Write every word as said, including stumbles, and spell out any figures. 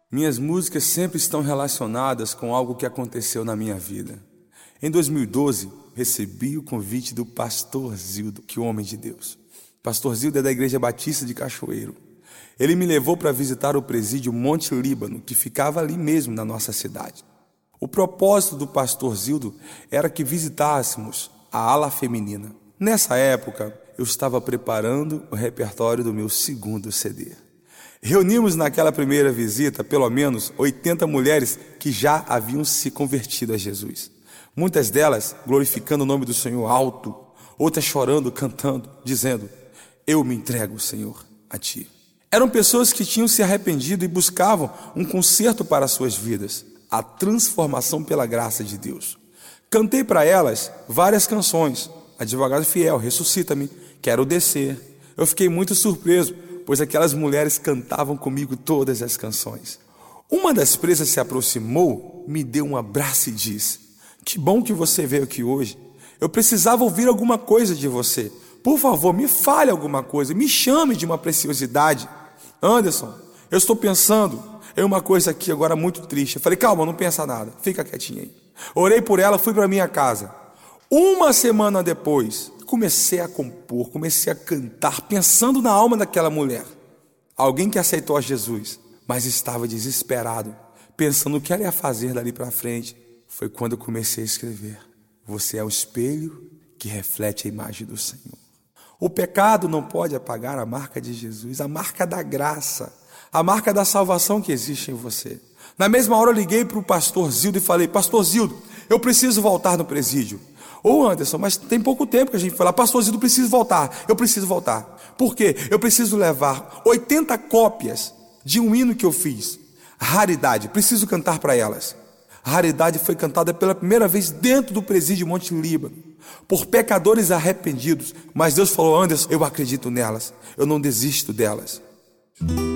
Minhas músicas sempre estão relacionadas com algo que aconteceu na minha vida. Em dois mil e doze, recebi o convite do pastor Zildo, que homem de Deus. Pastor Zildo é da Igreja Batista de Cachoeiro. Ele me levou para visitar o presídio Monte Líbano, que ficava ali mesmo na nossa cidade. O propósito do pastor Zildo era que visitássemos a ala feminina. Nessa época, eu estava preparando o repertório do meu segundo C D. Reunimos naquela primeira visita pelo menos oitenta mulheres que já haviam se convertido a Jesus. Muitas delas glorificando o nome do Senhor alto, outras chorando, cantando, dizendo: eu me entrego, Senhor, a Ti. Eram pessoas que tinham se arrependido e buscavam um conserto para suas vidas, a transformação pela graça de Deus. Cantei para elas várias canções: Advogado Fiel, Ressuscita-me, Quero Descer. Eu fiquei muito surpreso, pois aquelas mulheres cantavam comigo todas as canções. Uma das presas se aproximou, me deu um abraço e disse: que bom que você veio aqui hoje. Eu precisava ouvir alguma coisa de você. Por favor, me fale alguma coisa, me chame de uma preciosidade. Anderson, eu estou pensando em uma coisa aqui agora muito triste. Eu falei: calma, não pensa nada, fica quietinha aí. Orei por ela, fui para minha casa. Uma semana depois, comecei a compor, comecei a cantar, pensando na alma daquela mulher. Alguém que aceitou a Jesus, mas estava desesperado, pensando o que ela ia fazer dali para frente. Foi quando eu comecei a escrever: você é o espelho que reflete a imagem do Senhor. O pecado não pode apagar a marca de Jesus, a marca da graça, a marca da salvação que existe em você. Na mesma hora eu liguei para o pastor Zildo e falei: pastor Zildo, eu preciso voltar no presídio. Ô Anderson, mas tem pouco tempo que a gente foi lá. Pastor Zildo, preciso voltar, eu preciso voltar. Por quê? Eu preciso levar oitenta cópias de um hino que eu fiz, Raridade, preciso cantar para elas. Raridade foi cantada pela primeira vez dentro do presídio Monte Líbano, por pecadores arrependidos. Mas Deus falou: Anderson, eu acredito nelas, eu não desisto delas.